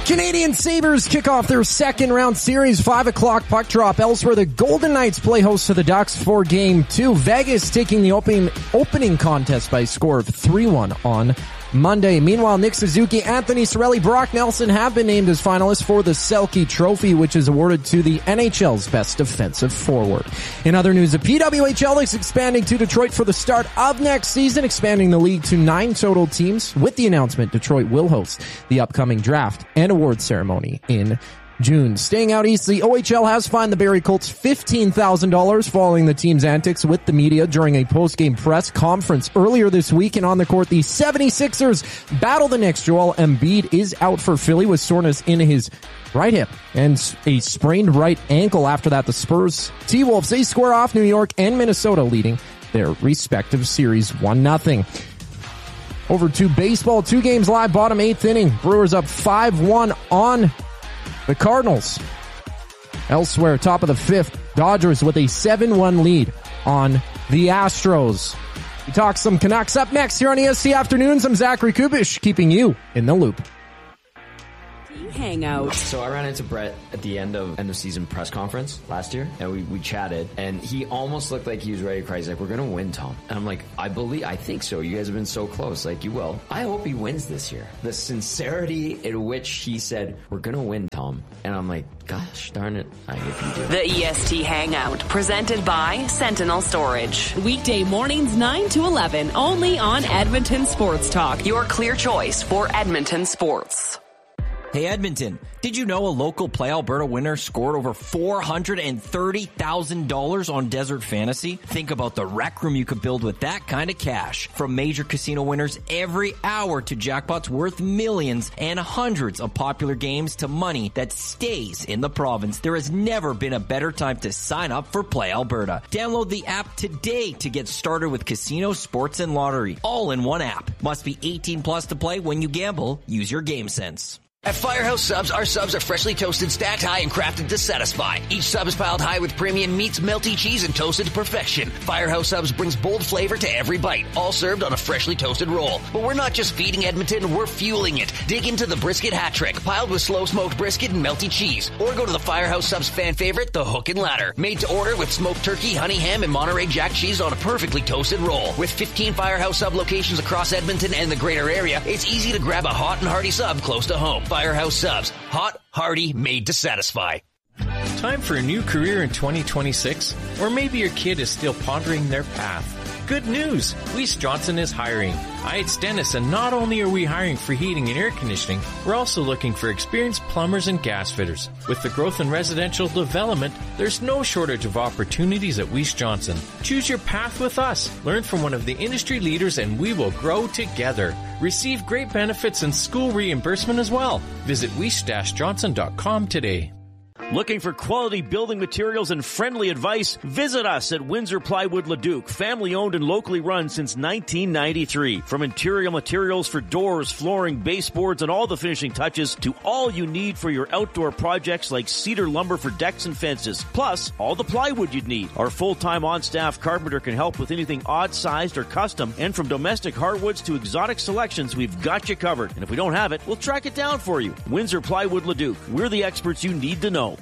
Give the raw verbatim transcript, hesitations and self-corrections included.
Canadian Sabres kick off their second round series, five o'clock puck drop. Elsewhere, the Golden Knights play host to the Ducks for game two. Vegas taking the opening, opening contest by a score of three one on Monday. Meanwhile, Nick Suzuki, Anthony Cirelli, Brock Nelson have been named as finalists for the Selke Trophy, which is awarded to the N H L's best defensive forward. In other news, the P W H L is expanding to Detroit for the start of next season, expanding the league to nine total teams. With the announcement, Detroit will host the upcoming draft and award ceremony in June. Staying out east, the O H L has fined the Barrie Colts fifteen thousand dollars following the team's antics with the media during a post-game press conference earlier this week. And on the court, the seventy-sixers battle the Knicks. Joel Embiid is out for Philly with soreness in his right hip and a sprained right ankle. After that, the Spurs T-Wolves, they square off New York and Minnesota, leading their respective series one nothing. Over to baseball, two games live, bottom eighth inning. Brewers up five one on the Cardinals. Elsewhere, top of the fifth, Dodgers with a seven one lead on the Astros. We talk some Canucks up next here on E S T Afternoons. I'm Zachary Kubish, keeping you in the loop. Hangout. So I ran into Brett at the end of end of season press conference last year, and we, we chatted, and he almost looked like he was ready to cry. He's like, "We're gonna win, Tom." And I'm like, "I believe, I think so. You guys have been so close. Like, you will. I hope he wins this year." The sincerity in which he said, "We're gonna win, Tom," and I'm like, "Gosh darn it, I hope you do." The E S T Hangout, presented by Sentinel Storage. Weekday mornings nine to eleven, only on Edmonton Sports Talk. Your clear choice for Edmonton sports. Hey Edmonton, did you know a local Play Alberta winner scored over four hundred thirty thousand dollars on Desert Fantasy? Think about the rec room you could build with that kind of cash. From major casino winners every hour to jackpots worth millions and hundreds of popular games to money that stays in the province, there has never been a better time to sign up for Play Alberta. Download the app today to get started with casino, sports, and lottery, all in one app. Must be eighteen plus to play. When you gamble, use your game sense. At Firehouse Subs, our subs are freshly toasted, stacked high, and crafted to satisfy. Each sub is piled high with premium meats, melty cheese, and toasted to perfection. Firehouse Subs brings bold flavor to every bite, all served on a freshly toasted roll. But we're not just feeding Edmonton, we're fueling it. Dig into the brisket hat trick, piled with slow-smoked brisket and melty cheese. Or go to the Firehouse Subs fan favorite, the Hook and Ladder. Made to order with smoked turkey, honey ham, and Monterey Jack cheese on a perfectly toasted roll. With fifteen Firehouse Sub locations across Edmonton and the greater area, it's easy to grab a hot and hearty sub close to home. Firehouse Subs. Hot, hearty, made to satisfy. Time for a new career in twenty twenty-six? Or maybe your kid is still pondering their path. Good news! Weiss Johnson is hiring. Hi, it's Dennis, and not only are we hiring for heating and air conditioning, we're also looking for experienced plumbers and gas fitters. With the growth in residential development, there's no shortage of opportunities at Weiss Johnson. Choose your path with us. Learn from one of the industry leaders, and we will grow together. Receive great benefits and school reimbursement as well. Visit weiss dash johnson dot com today. Looking for quality building materials and friendly advice? Visit us at Windsor Plywood Leduc, family owned and locally run since nineteen ninety-three. From interior materials for doors, flooring, baseboards, and all the finishing touches to all you need for your outdoor projects like cedar lumber for decks and fences, plus all the plywood you'd need. Our full-time on-staff carpenter can help with anything odd-sized or custom, and from domestic hardwoods to exotic selections, we've got you covered. And if we don't have it, we'll track it down for you. Windsor Plywood Leduc. We're the experts you need to know.